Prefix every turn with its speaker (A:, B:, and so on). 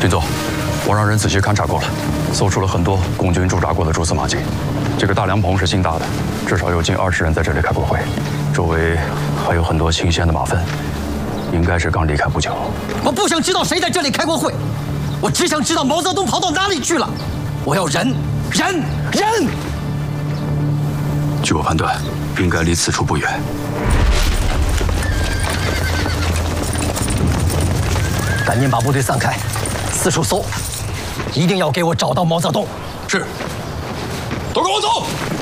A: 军座，我让人仔细勘察过了，搜出了很多共军驻扎过的蛛丝马迹。这个大凉棚是新搭的，至少有近20人在这里开过会，周围还有很多新鲜的马粪，应该是刚离开不久。
B: 我不想知道谁在这里开过会，我只想知道毛泽东跑到哪里去了。我要人！
A: 据我判断，应该离此处不远。
B: 赶紧把部队散开，四处搜，一定要给我找到毛泽东。
A: 是，都跟我走。